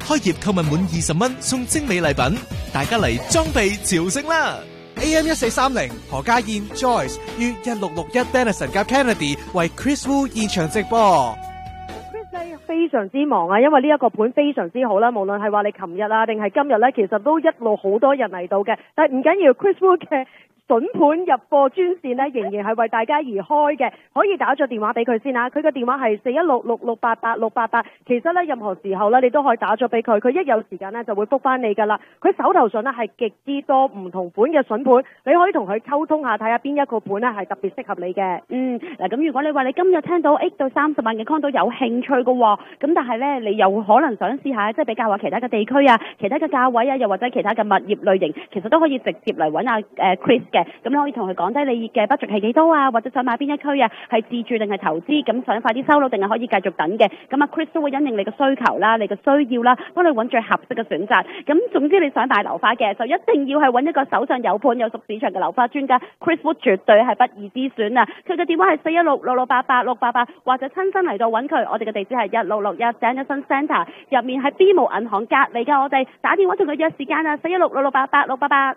開業購物滿20蚊送精美禮品，大家嚟裝備朝聖啦！ AM1430 何家燕 Joyce 於1661 Denison 夾 Kennedy 為 Chris Wu 現場直播。 非常之忙啊，因為呢一個盤非常之好啦，無論係話你琴日啊定係今日呢，其實都一路好多人嚟到嘅，但係唔緊要 ，Chris Wu 嘅筍盤入貨專線呢，仍然係為大家而開嘅，可以打咗電話俾佢先啊，佢嘅電話係4166688688，其實呢，任何時候呢，你都可以打咗俾佢，佢一有時間呢，就會覆翻你噶啦，佢手頭上呢，係極之多唔同款嘅筍盤，你可以同佢溝通下，睇下邊一個盤呢係特別適合你嘅。 嗱咁如果你話你今日聽到8到30萬嘅 condo 有興趣嘅喎，咁但係呢，你又可能想試下即係比較下其他嘅地區啊、其他嘅價位啊，又或者其他嘅物業類型，其實都可以直接嚟揾阿Chris 嘅。咁你可以同佢講低你嘅 budget 係幾多啊，或者想買邊一區啊，係自住定係投資，咁想快啲收樓定係可以繼續等嘅。咁阿 Chris 都會因應你嘅需求啦、你嘅需要啦，幫你揾最合適嘅選擇。咁總之你想買樓花嘅，就一定要係揾一個手上有盤有熟市場嘅樓花專家 Chris Wu 絕對係不二之選啊！佢嘅電話係4166688688，或者親身嚟到揾佢。我哋嘅地址係1661 Dennison Centre 入面喺 BMO 銀行隔離㗎。我哋打電話同佢約時間啊，4166688688。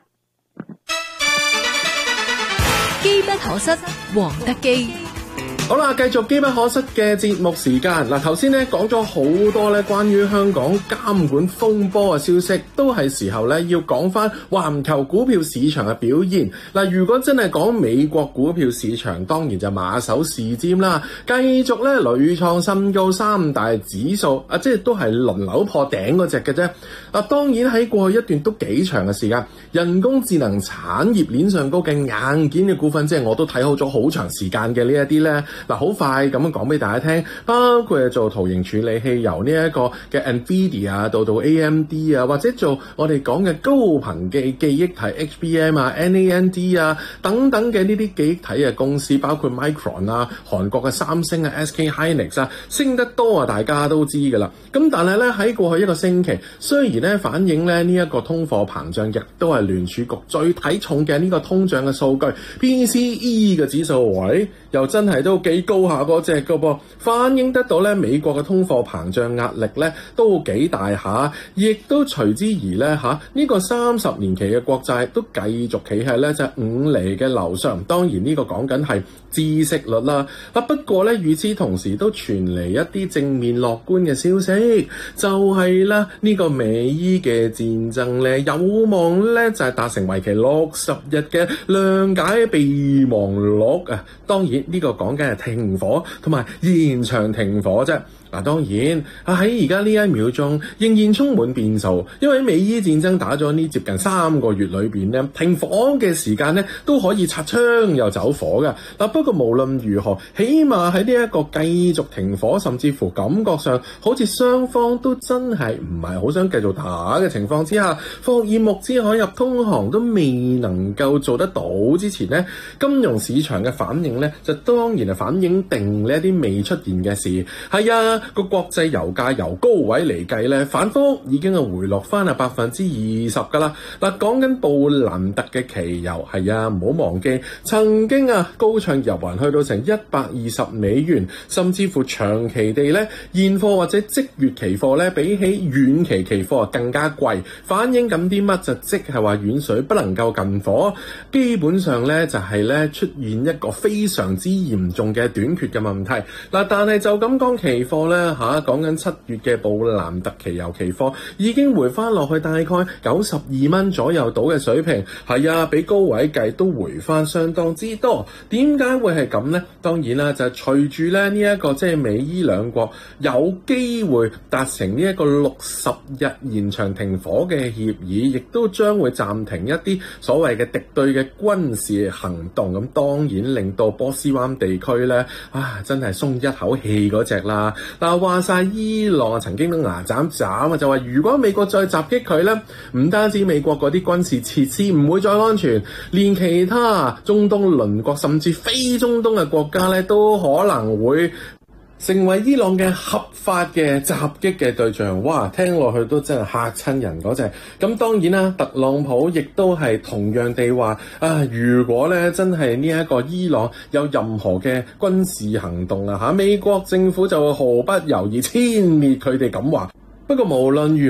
機不可失，黃德基。 好啦，繼續機不可失嘅節目時間。嗱，頭先咧講咗好多咧關於香港監管風波嘅消息，都係時候咧要講翻環球股票市場嘅表現。嗱，如果真係講美國股票市場，當然就馬首是瞻啦，繼續咧屢創新高，三大指數即係都係輪流破頂嗰隻嘅啫。當然喺過去一段都幾長嘅時間，人工智能產業鏈上高嘅硬件嘅股份，即係我都睇好咗好長時間嘅呢一啲咧。嗱，好快咁樣講俾大家聽，包括係做圖形處理器，由呢一個嘅 NVIDIA 到 AMD 啊，或者做我哋講嘅高頻嘅記憶體 HBM 啊、NAND 啊等等嘅呢啲記憶體嘅公司，包括 Micron 啊、韓國嘅三星啊、SK Hynix 啊，升得多啊，大家都知㗎啦。咁但係咧喺過去一個星期，雖然咧反映咧呢一個通貨膨脹，亦都係聯儲局最睇重嘅呢個通脹嘅數據 PCE 嘅指數位，又真係都幾高下嗰隻㗎噃，反映得到咧美國嘅通貨膨脹壓力咧都幾大下，亦都隨之而咧呢個30年期嘅國債都繼續企喺咧就5厘嘅樓上。當然呢個講緊係孳息率啦。不過咧與此同時都傳嚟一啲正面樂觀嘅消息，就係啦呢個美伊嘅戰爭咧有望咧就係達成為期60日嘅諒解備忘錄啊。當然呢個講緊係停火同埋延長停火啫。當然喺而家呢一秒鐘仍然充滿變數，因為美伊戰爭打咗呢接近3個月裏邊咧，停火嘅時間咧都可以擦槍又走火㗎。不過無論如何，起碼喺呢一個繼續停火，甚至乎感覺上好似雙方都真係唔係好想繼續打嘅情況之下，霍爾木茲海峽通航都未能夠做得到之前咧，金融市場嘅反應咧就當然係反映定呢一啲未出現嘅事。係啊。個國際油價由高位嚟計咧，反覆已經係回落翻啊20%噶啦。講緊布蘭特嘅期油係啊，唔好忘記曾經高唱入雲去到成$120，甚至乎長期地咧現貨或者即月期貨咧比起遠期期貨更加貴，反映緊啲乜就即係話遠水不能夠近火，基本上咧就係咧出現一個非常之嚴重嘅短缺嘅問題。但係就咁講期貨咧講緊7月嘅布蘭特期油期貨已經回翻落去大概92蚊左右到嘅水平，係啊，比高位計都回翻相當之多。點解會係咁呢？當然啦，就係隨住咧呢一個即係美伊兩國有機會達成呢一個60日延長停火嘅協議，亦都將會暫停一啲所謂嘅敵對嘅軍事行動。咁當然令到波斯灣地區咧真係鬆一口氣嗰隻啦。話晒伊朗曾經都牙斬斬就話如果美國再襲擊佢咧，唔單止美國嗰啲軍事設施唔會再安全，連其他中東鄰國甚至非中東嘅國家咧都可能會成為伊朗嘅合法嘅襲擊嘅對象。哇，聽落去都真係嚇親人嗰隻。咁當然啦，特朗普亦都係同樣地話如果咧真係呢一個伊朗有任何嘅軍事行動美國政府就會毫不猶豫殲滅佢哋咁話。不過無論如